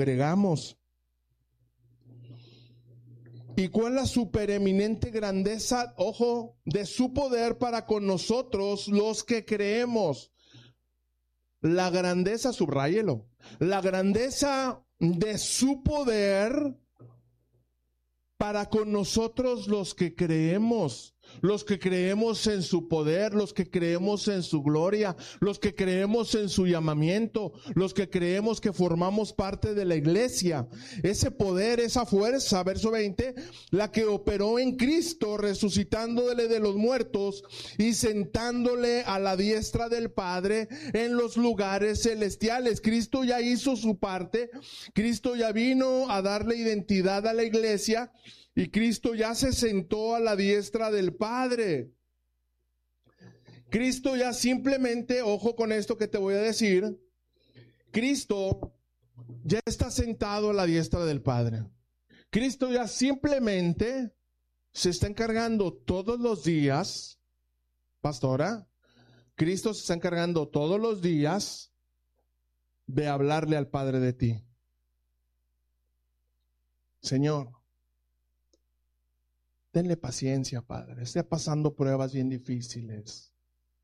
congregamos. ¿Y cuál es la supereminente grandeza, ojo, de su poder para con nosotros los que creemos? La grandeza, subráyelo, la grandeza de su poder para con nosotros los que creemos en su poder, los que creemos en su gloria, los que creemos en su llamamiento, los que creemos que formamos parte de la iglesia. Ese poder, esa fuerza, verso 20, la que operó en Cristo, resucitándole de los muertos y sentándole a la diestra del Padre en los lugares celestiales. Cristo ya hizo su parte, Cristo ya vino a darle identidad a la iglesia, y Cristo ya se sentó a la diestra del Padre. Cristo ya simplemente, ojo con esto que te voy a decir, Cristo ya está sentado a la diestra del Padre. Cristo ya simplemente se está encargando todos los días, pastora, Cristo se está encargando todos los días de hablarle al Padre de ti. Señor, denle paciencia, Padre. Está pasando pruebas bien difíciles.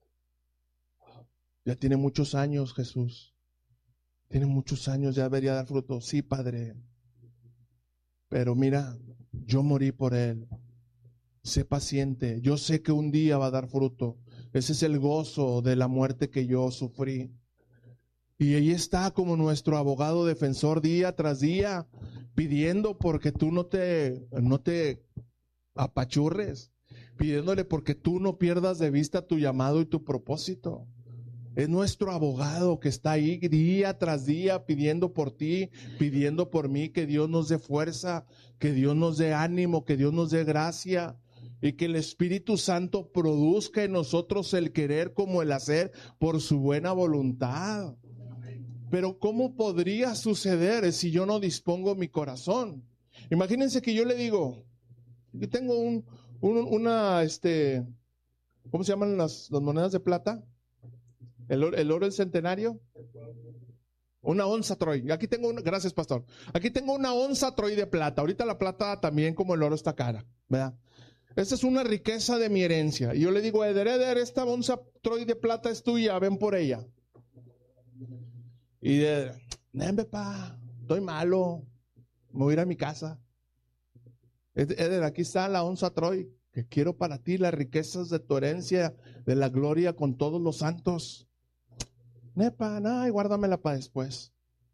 Ya tiene muchos años, Jesús. Tiene muchos años, ya debería dar fruto. Sí, Padre. Pero mira, yo morí por él. Sé paciente. Yo sé que un día va a dar fruto. Ese es el gozo de la muerte que yo sufrí. Y ahí está como nuestro abogado defensor día tras día, pidiendo porque tú no te apachurres, pidiéndole porque tú no pierdas de vista tu llamado y tu propósito. Es nuestro abogado que está ahí día tras día pidiendo por ti, pidiendo por mí, que Dios nos dé fuerza, que Dios nos dé ánimo, que Dios nos dé gracia y que el Espíritu Santo produzca en nosotros el querer como el hacer por su buena voluntad. Pero ¿cómo podría suceder si yo no dispongo mi corazón? Imagínense que yo le digo, yo tengo una, ¿cómo se llaman las monedas de plata? El oro del centenario. Una onza Troy. Aquí tengo gracias, pastor. Aquí tengo una onza Troy de plata. Ahorita la plata también, como el oro, está cara, ¿verdad? Esta es una riqueza de mi herencia. Y yo le digo, Eder, esta onza Troy de plata es tuya, ven por ella. Y estoy malo, me voy a ir a mi casa. Eder, aquí está la onza Troy, que quiero para ti las riquezas de tu herencia, de la gloria con todos los santos. Nepa, y guárdamela para después.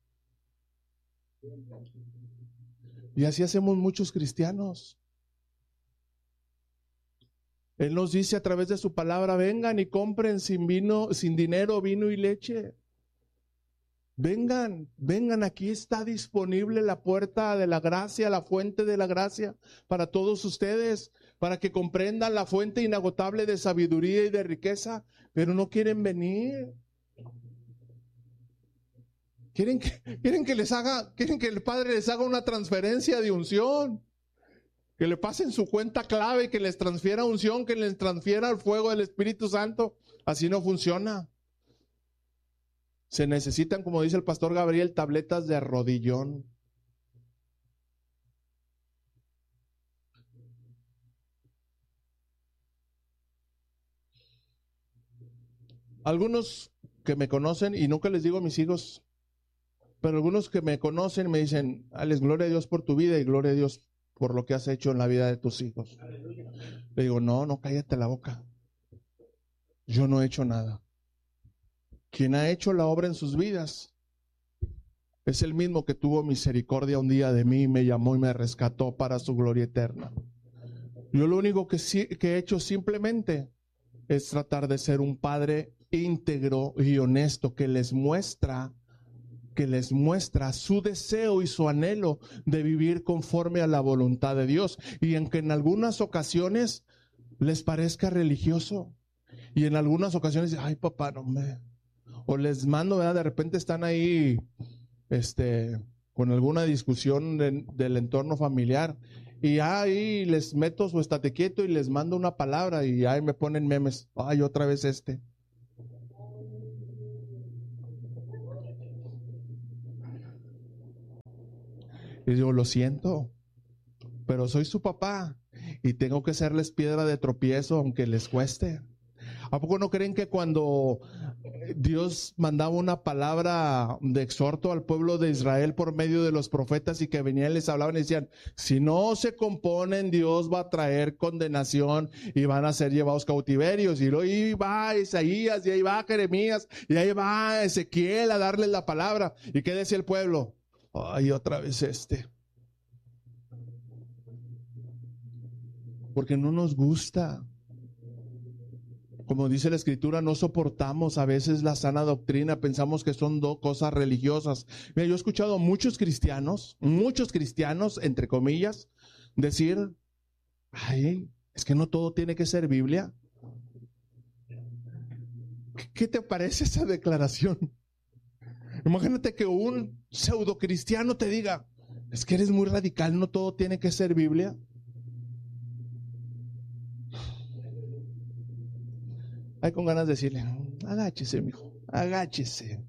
Y así hacemos muchos cristianos. Él nos dice a través de su palabra, vengan y compren sin dinero, vino y leche. Vengan, aquí está disponible la puerta de la gracia, la fuente de la gracia para todos ustedes, para que comprendan la fuente inagotable de sabiduría y de riqueza, pero no quieren venir. Quieren que el Padre les haga una transferencia de unción, que le pasen su cuenta clave, que les transfiera unción, que les transfiera el fuego del Espíritu Santo. Así no funciona. Se necesitan, como dice el pastor Gabriel, tabletas de arrodillón. Algunos que me conocen, y nunca les digo a mis hijos, pero algunos que me conocen me dicen, Alex, gloria a Dios por tu vida y gloria a Dios por lo que has hecho en la vida de tus hijos. Le digo, no, cállate la boca. Yo no he hecho nada. Quien ha hecho la obra en sus vidas es el mismo que tuvo misericordia un día de mí, me llamó y me rescató para su gloria eterna. Yo lo único que he hecho simplemente es tratar de ser un padre íntegro y honesto que les muestra su deseo y su anhelo de vivir conforme a la voluntad de Dios. Y aunque en algunas ocasiones les parezca religioso, y en algunas ocasiones, ay papá, no me... O les mando, ¿verdad? De repente están ahí, con alguna discusión del entorno familiar, y ahí les meto su estate quieto y les mando una palabra, y ahí me ponen memes. Ay, otra vez Y digo, lo siento, pero soy su papá y tengo que serles piedra de tropiezo aunque les cueste. ¿A poco no creen que cuando Dios mandaba una palabra de exhorto al pueblo de Israel por medio de los profetas y que venían, les hablaban y decían, si no se componen, Dios va a traer condenación y van a ser llevados cautiverios? Y luego ahí va Isaías, y ahí va Jeremías, y ahí va Ezequiel a darles la palabra. ¿Y qué decía el pueblo? Ay, otra vez porque no nos gusta. Como dice la Escritura, no soportamos a veces la sana doctrina, pensamos que son dos cosas religiosas. Mira, yo he escuchado a muchos cristianos, entre comillas, decir, ay, es que no todo tiene que ser Biblia. ¿Qué te parece esa declaración? Imagínate que un pseudo cristiano te diga, es que eres muy radical, no todo tiene que ser Biblia. Hay con ganas de decirle, agáchese, mijo, agáchese.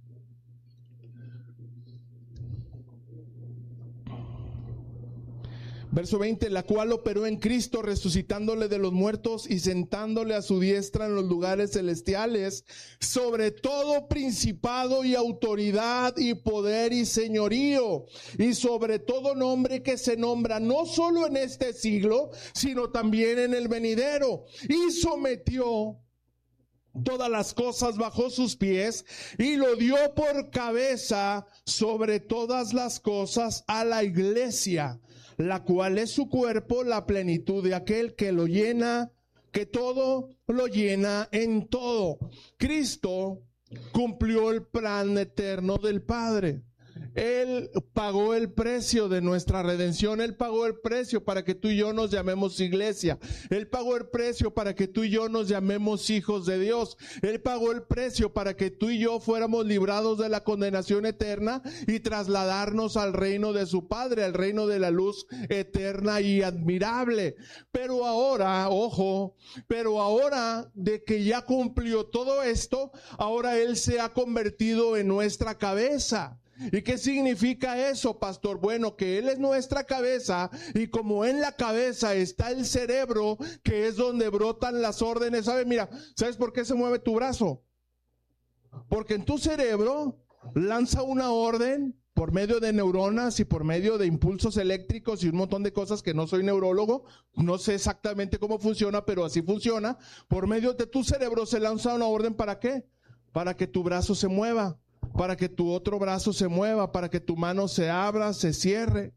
Verso 20, la cual operó en Cristo, resucitándole de los muertos y sentándole a su diestra en los lugares celestiales, sobre todo principado y autoridad y poder y señorío, y sobre todo nombre que se nombra no solo en este siglo, sino también en el venidero, y sometió todas las cosas bajo sus pies y lo dio por cabeza sobre todas las cosas a la iglesia, la cual es su cuerpo, la plenitud de aquel que lo llena, que todo lo llena en todo. Cristo cumplió el plan eterno del Padre. Él pagó el precio de nuestra redención. Él pagó el precio para que tú y yo nos llamemos iglesia. Él pagó el precio para que tú y yo nos llamemos hijos de Dios. Él pagó el precio para que tú y yo fuéramos librados de la condenación eterna y trasladarnos al reino de su Padre, al reino de la luz eterna y admirable. Pero ahora, ojo, de que ya cumplió todo esto, ahora Él se ha convertido en nuestra cabeza. ¿Y qué significa eso, pastor? Bueno, que Él es nuestra cabeza y como en la cabeza está el cerebro, que es donde brotan las órdenes. ¿Sabes? Mira, ¿sabes por qué se mueve tu brazo? Porque en tu cerebro lanza una orden por medio de neuronas y por medio de impulsos eléctricos y un montón de cosas que no soy neurólogo, no sé exactamente cómo funciona, pero así funciona. Por medio de tu cerebro se lanza una orden, ¿para qué? Para que tu brazo se mueva, para que tu otro brazo se mueva, para que tu mano se abra, se cierre.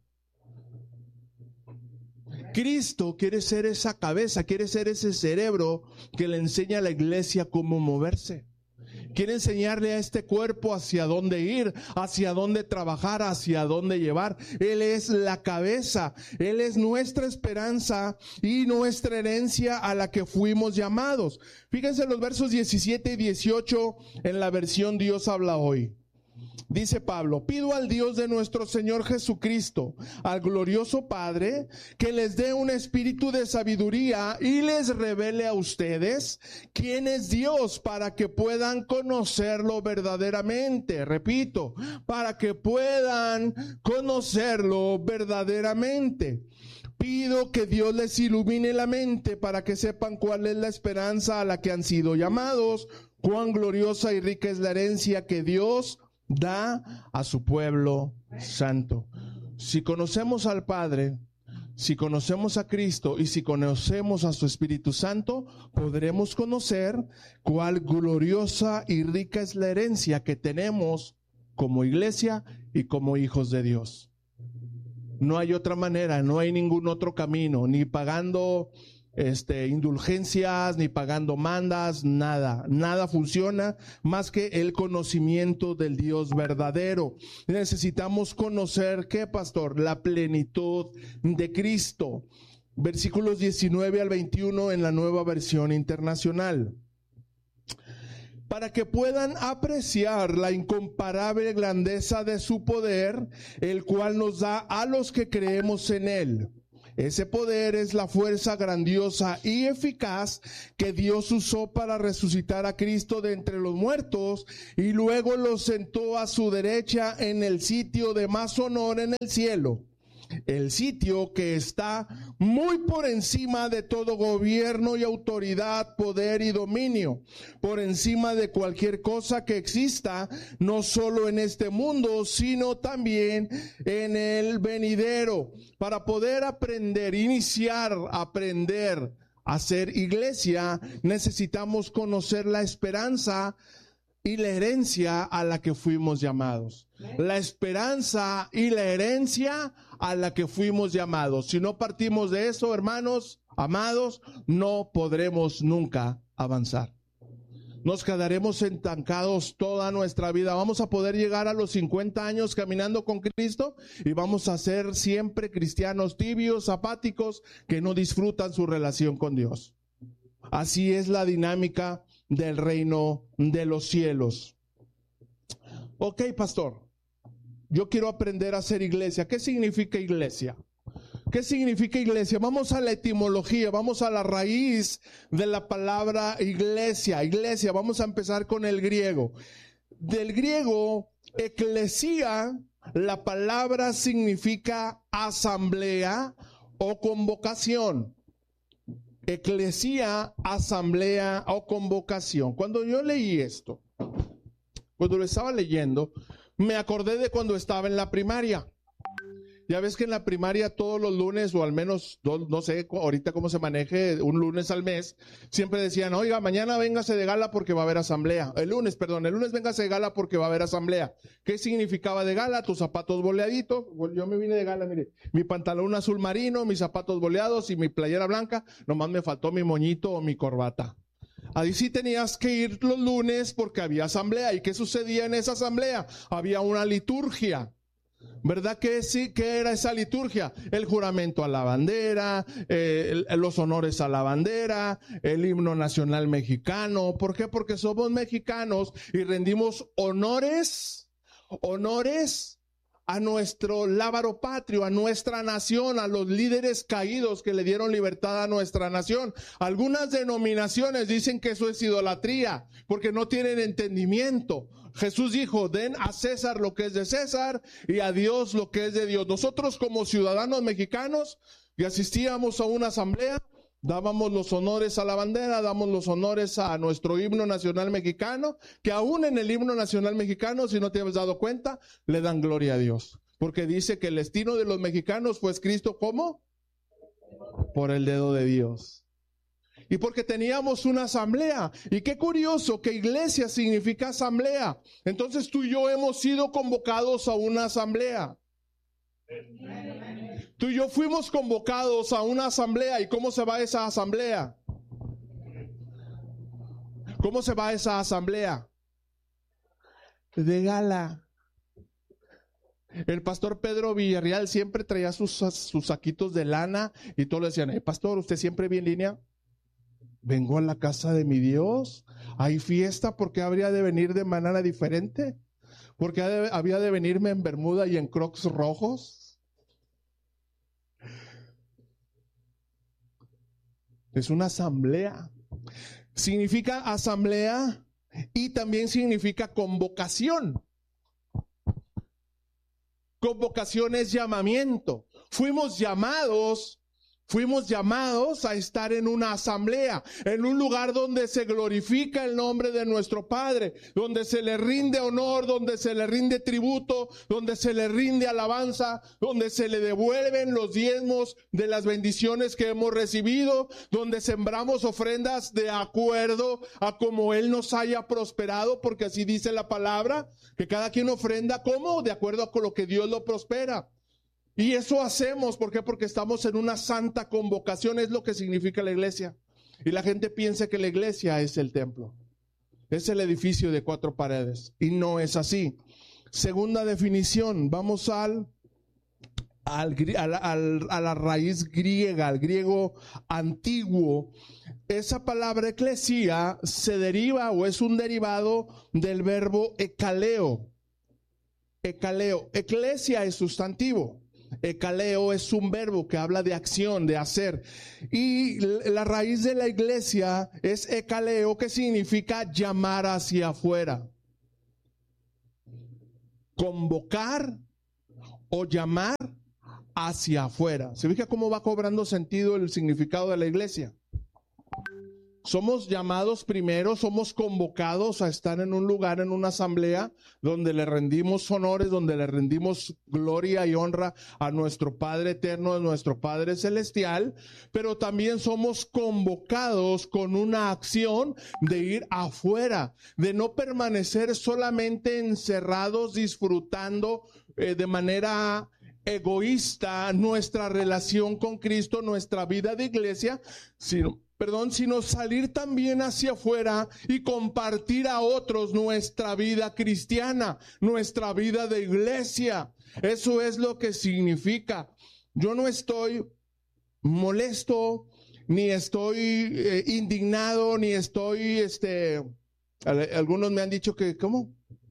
Cristo quiere ser esa cabeza, quiere ser ese cerebro que le enseña a la iglesia cómo moverse. Quiere enseñarle a este cuerpo hacia dónde ir, hacia dónde trabajar, hacia dónde llevar. Él es la cabeza, Él es nuestra esperanza y nuestra herencia a la que fuimos llamados. Fíjense los versos 17 y 18 en la versión Dios habla hoy. Dice Pablo, pido al Dios de nuestro Señor Jesucristo, al glorioso Padre, que les dé un espíritu de sabiduría y les revele a ustedes quién es Dios, para que puedan conocerlo verdaderamente. Repito, para que puedan conocerlo verdaderamente. Pido que Dios les ilumine la mente para que sepan cuál es la esperanza a la que han sido llamados, cuán gloriosa y rica es la herencia que Dios da a su pueblo santo. Si conocemos al Padre, si conocemos a Cristo y si conocemos a su Espíritu Santo, podremos conocer cuál gloriosa y rica es la herencia que tenemos como iglesia y como hijos de Dios. No hay otra manera, no hay ningún otro camino, ni pagando indulgencias, ni pagando mandas, nada funciona más que el conocimiento del Dios verdadero. Necesitamos conocer, ¿qué, pastor? La plenitud de Cristo. Versículos 19 al 21 en la Nueva Versión Internacional. Para que puedan apreciar la incomparable grandeza de su poder, el cual nos da a los que creemos en Él. Ese poder es la fuerza grandiosa y eficaz que Dios usó para resucitar a Cristo de entre los muertos y luego lo sentó a su derecha en el sitio de más honor en el cielo. el sitio que está muy por encima de todo gobierno y autoridad, poder y dominio, por encima de cualquier cosa que exista, no solo en este mundo, sino también en el venidero. Para poder aprender a ser iglesia, necesitamos conocer la esperanza y la herencia a la que fuimos llamados. La esperanza y la herencia a la que fuimos llamados. Si no partimos de eso, hermanos, amados, no podremos nunca avanzar. Nos quedaremos estancados toda nuestra vida. Vamos a poder llegar a los 50 años caminando con Cristo y vamos a ser siempre cristianos tibios, apáticos, que no disfrutan su relación con Dios. Así es la dinámica del reino de los cielos. Ok, pastor, yo quiero aprender a ser iglesia. ¿Qué significa iglesia? ¿Qué significa iglesia? Vamos a la etimología, vamos a la raíz de la palabra iglesia. Iglesia, vamos a empezar con el griego. Del griego, eclesia, la palabra significa asamblea o convocación. Eclesia, asamblea o convocación. Cuando yo leí esto, cuando lo estaba leyendo, me acordé de cuando estaba en la primaria. Ya ves que en la primaria todos los lunes, o al menos, no sé ahorita cómo se maneje, un lunes al mes, siempre decían, oiga, mañana véngase de gala porque va a haber asamblea. El lunes véngase de gala porque va a haber asamblea. ¿Qué significaba de gala? Tus zapatos boleaditos. Yo me vine de gala, mire, mi pantalón azul marino, mis zapatos boleados y mi playera blanca. Nomás me faltó mi moñito o mi corbata. Ahí sí tenías que ir los lunes porque había asamblea. ¿Y qué sucedía en esa asamblea? Había una liturgia. ¿Verdad que sí? ¿Qué era esa liturgia? El juramento a la bandera, los honores a la bandera, el himno nacional mexicano. ¿Por qué? Porque somos mexicanos y rendimos honores a nuestro lábaro patrio, a nuestra nación, a los líderes caídos que le dieron libertad a nuestra nación. Algunas denominaciones dicen que eso es idolatría, porque no tienen entendimiento. Jesús dijo, den a César lo que es de César y a Dios lo que es de Dios. Nosotros como ciudadanos mexicanos que asistíamos a una asamblea, dábamos los honores a la bandera, damos los honores a nuestro himno nacional mexicano, que aún en el himno nacional mexicano, si no te has dado cuenta, le dan gloria a Dios. Porque dice que el destino de los mexicanos fue escrito ¿cómo? Por el dedo de Dios. Y porque teníamos una asamblea. Y qué curioso que iglesia significa asamblea. Entonces tú y yo hemos sido convocados a una asamblea. Tú y yo fuimos convocados a una asamblea. ¿Y cómo se va esa asamblea? ¿Cómo se va esa asamblea? De gala. El pastor Pedro Villarreal siempre traía sus saquitos de lana y todos le decían, pastor, ¿usted siempre viene en línea? Vengo a la casa de mi Dios. Hay fiesta, ¿por qué habría de venir de manera diferente? ¿Por qué había de venirme en bermuda y en crocs rojos? Es una asamblea. Significa asamblea y también significa convocación. Convocación es llamamiento. Fuimos llamados a estar en una asamblea, en un lugar donde se glorifica el nombre de nuestro Padre, donde se le rinde honor, donde se le rinde tributo, donde se le rinde alabanza, donde se le devuelven los diezmos de las bendiciones que hemos recibido, donde sembramos ofrendas de acuerdo a como Él nos haya prosperado, porque así dice la palabra, que cada quien ofrenda ¿cómo? De acuerdo a lo que Dios lo prospera. Y eso hacemos, ¿por qué? Porque estamos en una santa convocación, es lo que significa la iglesia. Y la gente piensa que la iglesia es el templo, es el edificio de 4 paredes, y no es así. Segunda definición, vamos a la raíz griega, al griego antiguo. Esa palabra eclesia se deriva o es un derivado del verbo ekaleo. Ekaleo, eclesia es sustantivo. Ekaleo es un verbo que habla de acción, de hacer. Y la raíz de la iglesia es ekaleo, que significa llamar hacia afuera. Convocar o llamar hacia afuera. ¿Se fija cómo va cobrando sentido el significado de la iglesia? Somos llamados primero, somos convocados a estar en un lugar, en una asamblea, donde le rendimos honores, donde le rendimos gloria y honra a nuestro Padre eterno, a nuestro Padre celestial, pero también somos convocados con una acción de ir afuera, de no permanecer solamente encerrados, disfrutando de manera egoísta nuestra relación con Cristo, nuestra vida de iglesia, sino salir también hacia afuera y compartir a otros nuestra vida cristiana, nuestra vida de iglesia. Eso es lo que significa. Yo no estoy molesto, ni estoy indignado, ni estoy, algunos me han dicho que, ¿cómo?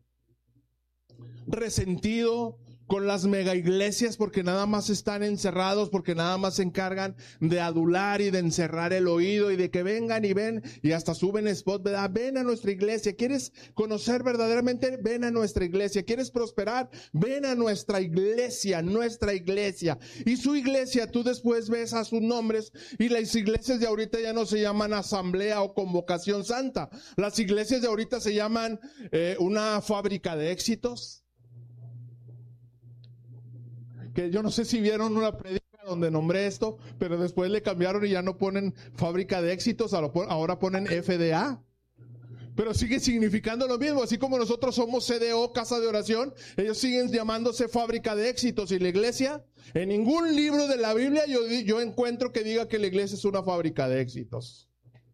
Resentido con las mega iglesias porque nada más están encerrados, porque nada más se encargan de adular y de encerrar el oído y de que vengan y ven y hasta suben spot, ¿verdad? Ven a nuestra iglesia. ¿Quieres conocer verdaderamente? Ven a nuestra iglesia. ¿Quieres prosperar? Ven a nuestra iglesia, nuestra iglesia. Y su iglesia, tú después ves a sus nombres y las iglesias de ahorita ya no se llaman asamblea o convocación santa. Las iglesias de ahorita se llaman una fábrica de éxitos. Que yo no sé si vieron una predica donde nombré esto, pero después le cambiaron y ya no ponen fábrica de éxitos, ahora ponen FDA. Pero sigue significando lo mismo, así como nosotros somos CDO, casa de oración, ellos siguen llamándose fábrica de éxitos. Y la iglesia, en ningún libro de la Biblia yo encuentro que diga que la iglesia es una fábrica de éxitos.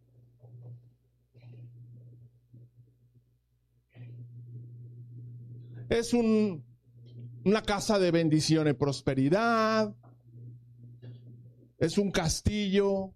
Es una casa de bendición y prosperidad. Es un castillo.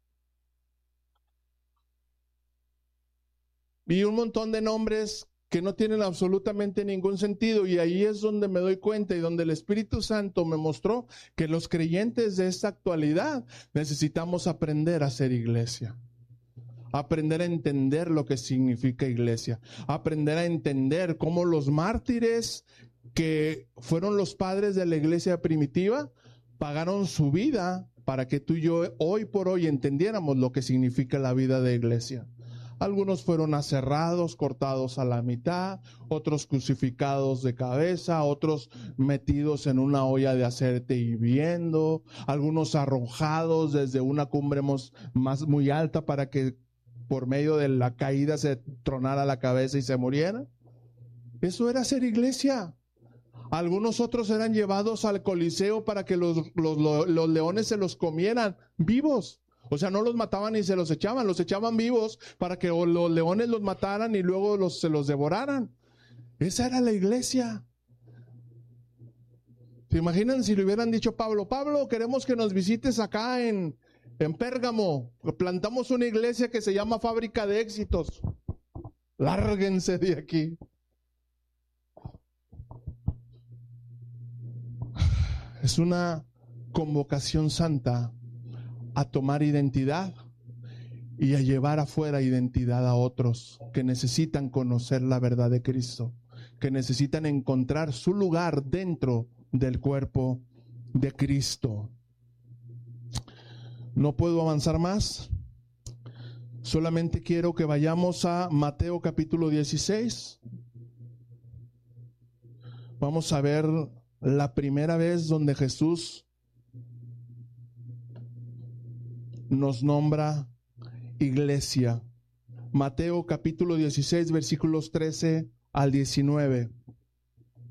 Y un montón de nombres que no tienen absolutamente ningún sentido. Y ahí es donde me doy cuenta y donde el Espíritu Santo me mostró que los creyentes de esta actualidad necesitamos aprender a ser iglesia. Aprender a entender lo que significa iglesia. Aprender a entender cómo los mártires que fueron los padres de la iglesia primitiva, pagaron su vida para que tú y yo hoy por hoy entendiéramos lo que significa la vida de iglesia. Algunos fueron aserrados, cortados a la mitad, otros crucificados de cabeza, otros metidos en una olla de aceite hirviendo, algunos arrojados desde una cumbre muy alta para que por medio de la caída se tronara la cabeza y se muriera. Eso era ser iglesia. Algunos otros eran llevados al Coliseo para que los leones se los comieran vivos. O sea, no los mataban ni se los echaban vivos para que los leones los mataran y luego se los devoraran. Esa era la iglesia. ¿Se imaginan si le hubieran dicho Pablo, queremos que nos visites acá en Pérgamo? Plantamos una iglesia que se llama Fábrica de Éxitos. Lárguense de aquí. Es una convocación santa a tomar identidad y a llevar afuera identidad a otros que necesitan conocer la verdad de Cristo, que necesitan encontrar su lugar dentro del cuerpo de Cristo. No puedo avanzar más. Solamente quiero que vayamos a Mateo capítulo 16. Vamos a ver la primera vez donde Jesús nos nombra iglesia. Mateo capítulo 16, versículos 13 al 19.